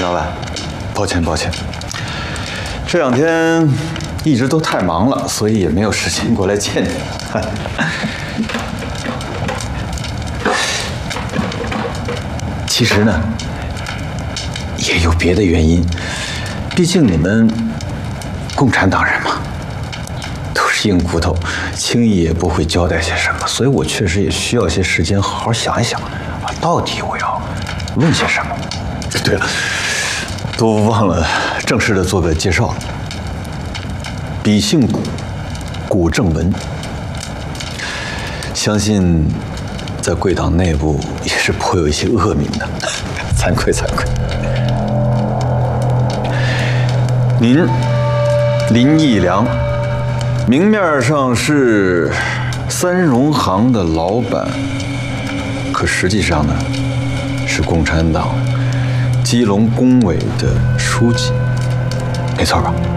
老板，抱歉，这2天一直都太忙了，所以也没有时间过来见你。其实呢，也有别的原因，毕竟你们共产党人嘛，都是硬骨头，轻易也不会交代些什么，所以我确实也需要些时间好好想一想，到底我要问些什么。对了，都忘了正式的做个介绍了。笔姓古，古正文，相信在贵党内部也是颇有一些恶名的，惭愧。您林义良，明面上是三荣行的老板，可实际上呢，是共产党基隆工委的书记，没错吧？